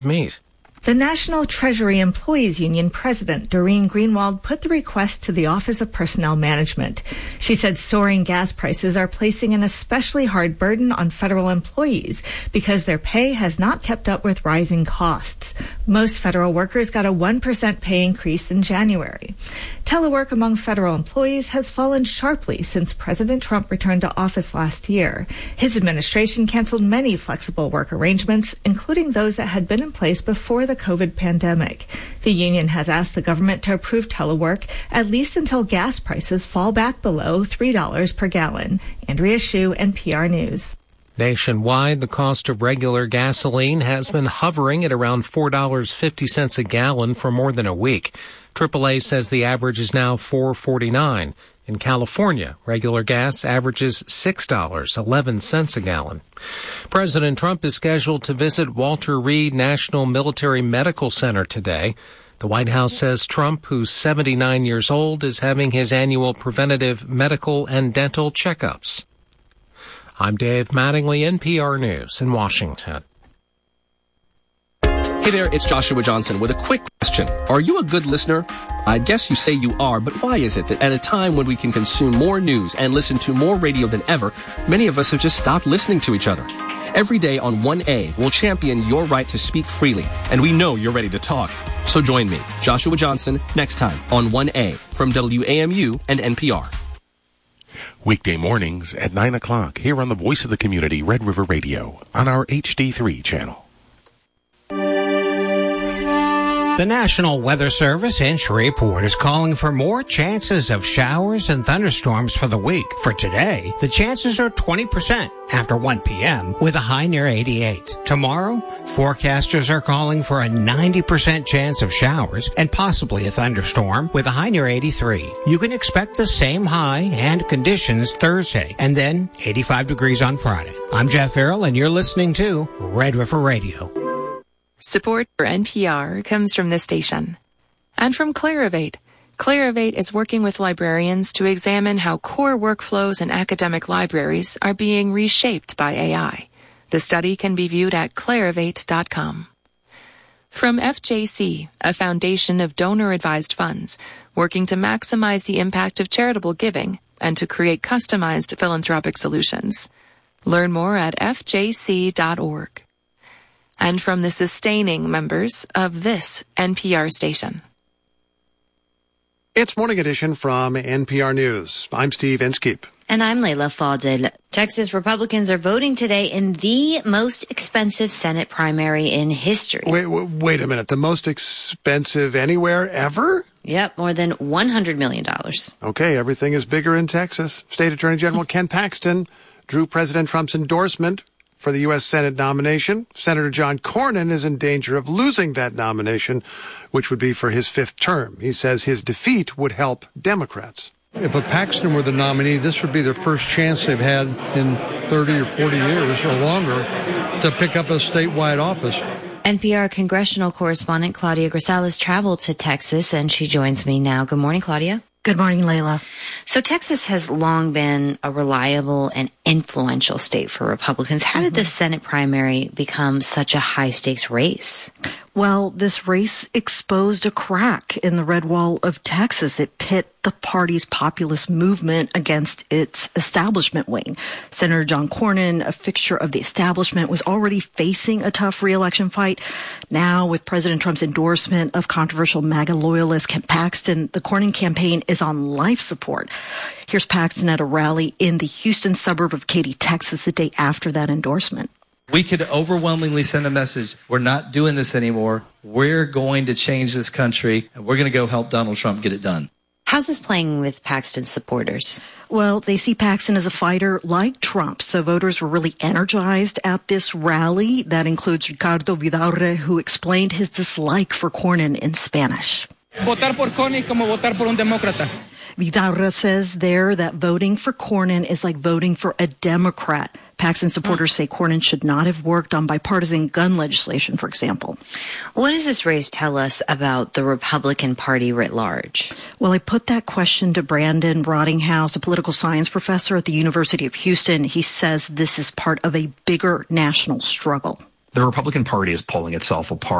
meet. The National Treasury Employees Union president, Doreen Greenwald, put the request to the Office of Personnel Management. She said soaring gas prices are placing an especially hard burden on federal employees because their pay has not kept up with rising costs. Most federal workers got a 1% pay increase in January. Telework among federal employees has fallen sharply since President Trump returned to office last year. His administration canceled many flexible work arrangements, including those that had been in place before the COVID pandemic. The union has asked the government to approve telework at least until gas prices fall back below $3 per gallon. Andrea Hsu, NPR News. Nationwide, the cost of regular gasoline has been hovering at around $4.50 a gallon for more than a week. AAA says the average is now $4.49. In California, regular gas averages $6.11 a gallon. President Trump is scheduled to visit Walter Reed National Military Medical Center today. The White House says Trump, who's 79 years old, is having his annual preventative medical and dental checkups. I'm Dave Mattingly, NPR News in Washington. Hey there, it's Joshua Johnson with a quick question. Are you a good listener? I guess you say you are, but why is it that at a time when we can consume more news and listen to more radio than ever, many of us have just stopped listening to each other? Every day on 1A, we'll champion your right to speak freely, and we know you're ready to talk. So join me, Joshua Johnson, next time on 1A from WAMU and NPR. Weekday mornings at 9 o'clock here on the Voice of the Community, Red River Radio, on our HD3 channel. The National Weather Service in Shreveport is calling for more chances of showers and thunderstorms for the week. For today, the chances are 20% after 1 p.m. with a high near 88. Tomorrow, forecasters are calling for a 90% chance of showers and possibly a thunderstorm with a high near 83. You can expect the same high and conditions Thursday and then 85 degrees on Friday. I'm Jeff Farrell and you're listening to Red River Radio. Support for NPR comes from this station and from Clarivate. Clarivate is working with librarians to examine how core workflows in academic libraries are being reshaped by AI. The study can be viewed at clarivate.com. From FJC, a foundation of donor-advised funds, working to maximize the impact of charitable giving and to create customized philanthropic solutions. Learn more at fjc.org. And from the sustaining members of this NPR station. It's Morning Edition from NPR News. I'm Steve Inskeep. And I'm Layla Fadel. Texas Republicans are voting today in the most expensive Senate primary in history. Wait a minute. The most expensive anywhere ever? Yep, more than $100 million. Okay, everything is bigger in Texas. State Attorney General Ken Paxton drew President Trump's endorsement for the U.S. Senate nomination. Senator John Cornyn is in danger of losing that nomination, which would be for his 5th term. He says his defeat would help Democrats. If a Paxton were the nominee, this would be their first chance they've had in 30 or 40 years or longer to pick up a statewide office. NPR congressional correspondent Claudia Grisales traveled to Texas, and she joins me now. Good morning, Claudia. Good morning, Layla. So Texas has long been a reliable and influential state for Republicans. How did the Senate primary become such a high-stakes race? Well, this race exposed a crack in the red wall of Texas. It pit the party's populist movement against its establishment wing. Senator John Cornyn, a fixture of the establishment, was already facing a tough re-election fight. Now, with President Trump's endorsement of controversial MAGA loyalist Ken Paxton, the Cornyn campaign is on life support. Here's Paxton at a rally in the Houston suburb of Katy, Texas, the day after that endorsement. We could overwhelmingly send a message. We're not doing this anymore. We're going to change this country, and we're going to go help Donald Trump get it done. How's this playing with Paxton's supporters? Well, they see Paxton as a fighter like Trump, so voters were really energized at this rally. That includes Ricardo Vidaurre, who explained his dislike for Cornyn in Spanish. Votar por Cornyn como votar por un demócrata. Vidaurre says there that voting for Cornyn is like voting for a Democrat. Paxton supporters say Cornyn should not have worked on bipartisan gun legislation, for example. What does this race tell us about the Republican Party writ large? Well, I put that question to Brandon Rottinghouse, a political science professor at the University of Houston. He says this is part of a bigger national struggle. The Republican Party is pulling itself apart.